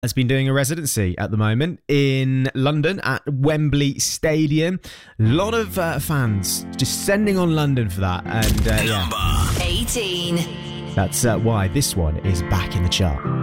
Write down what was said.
has been doing a residency at the moment in London at Wembley Stadium. A lot of fans just sending on London for that. And Number 18. That's why this one is back in the chart.